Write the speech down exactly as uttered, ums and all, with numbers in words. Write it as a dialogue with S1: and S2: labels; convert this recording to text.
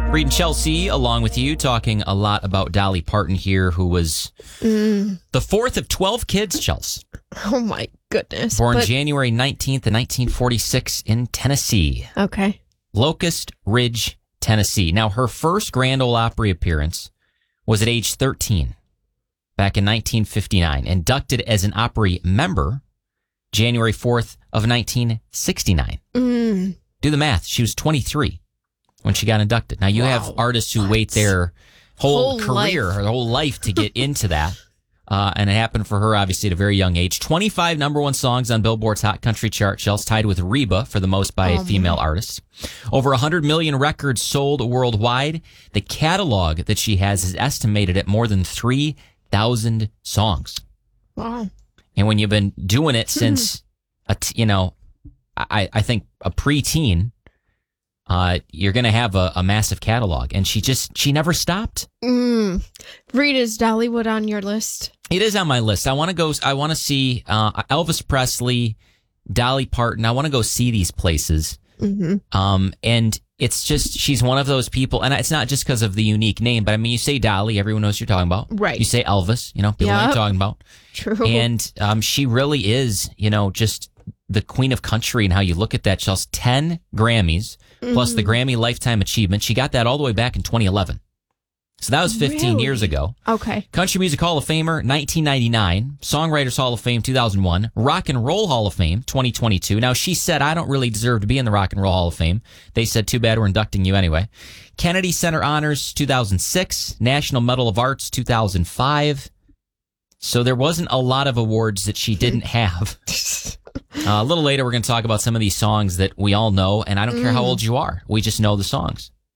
S1: Reed and Chelsea, along with you, talking a lot about Dolly Parton here, who was mm. the fourth of twelve kids, Chelsea.
S2: Oh, my goodness.
S1: Born
S2: but...
S1: January nineteenth in nineteen forty-six in Tennessee.
S2: Okay.
S1: Locust Ridge, Tennessee. Now, her first Grand Ole Opry appearance was at age thirteen, back in nineteen fifty-nine. Inducted as an Opry member, January fourth of nineteen sixty-nine.
S2: Mm.
S1: Do the math. She was twenty-three when she got inducted. Now, you wow. have artists who what? wait their whole, whole career, life. or their whole life to get into that. Uh, and it happened for her, obviously, at a very young age. twenty-five number one songs on Billboard's Hot Country chart. Shells tied with Reba for the most by oh, a female man. artist. Over one hundred million records sold worldwide. The catalog that she has is estimated at more than three thousand songs.
S2: Wow.
S1: And when you've been doing it since, a t- you know, I, I think a preteen, uh, you're going to have a, a massive catalog. And she just, she never stopped.
S2: Mm. Reed, is Dollywood on your list?
S1: It is on my list. I want to go, I want to see uh, Elvis Presley, Dolly Parton. I want to go see these places.
S2: Mm-hmm.
S1: Um, and it's just, she's one of those people, and it's not just because of the unique name, but I mean, you say Dolly, everyone knows what you're talking about.
S2: Right.
S1: You say Elvis, you know, people
S2: yep.
S1: know what you're talking about.
S2: True.
S1: And um, she really is, you know, just the queen of country, and how you look at that. She has ten Grammys, mm-hmm. plus the Grammy Lifetime Achievement. She got that all the way back in twenty eleven. So that was fifteen
S2: really?
S1: years ago.
S2: Okay.
S1: Country Music Hall of Famer, nineteen ninety-nine. Songwriters Hall of Fame, two thousand one. Rock and Roll Hall of Fame, twenty twenty-two. Now, she said, I don't really deserve to be in the Rock and Roll Hall of Fame. They said, too bad, we're inducting you anyway. Kennedy Center Honors, two thousand six. National Medal of Arts, two thousand five. So there wasn't a lot of awards that she didn't have. Uh, a little later, we're going to talk about some of these songs that we all know, and I don't mm. care how old you are. We just know the songs.